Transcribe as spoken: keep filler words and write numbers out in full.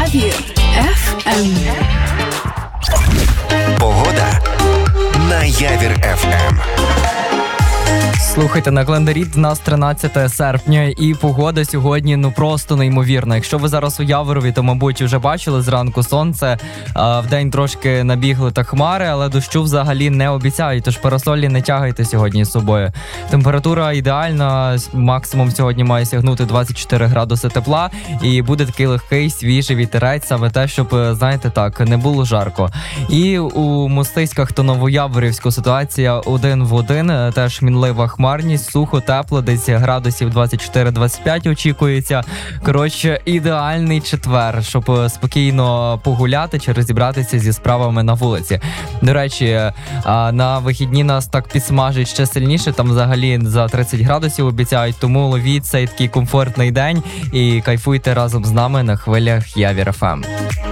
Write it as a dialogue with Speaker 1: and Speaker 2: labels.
Speaker 1: Явір еф ем.
Speaker 2: Погода на Явір еф ем.
Speaker 3: Слухайте, на календарі в нас тринадцяте серпня, і погода сьогодні ну просто неймовірна. Якщо ви зараз у Яворові, то, мабуть, вже бачили зранку сонце. А вдень трошки набігли та хмари, але дощу взагалі не обіцяють, тож парасолі не тягайте сьогодні з собою. Температура ідеальна, максимум сьогодні має сягнути двадцять чотири градуси тепла, і буде такий легкий, свіжий вітерець, саме те, щоб, знаєте, так, не було жарко. І у Мостиськах та Новояворівську ситуація один в один, теж мінлива хмарність, сухо, тепло, десь градусів двадцять чотири двадцять п'ять очікується. Коротше, ідеальний четвер, щоб спокійно погуляти чи розібратися зі справами на вулиці. До речі, на вихідні нас так підсмажить ще сильніше, там взагалі за тридцять градусів обіцяють, тому ловіть цей такий комфортний день і кайфуйте разом з нами на хвилях Явір еф ем.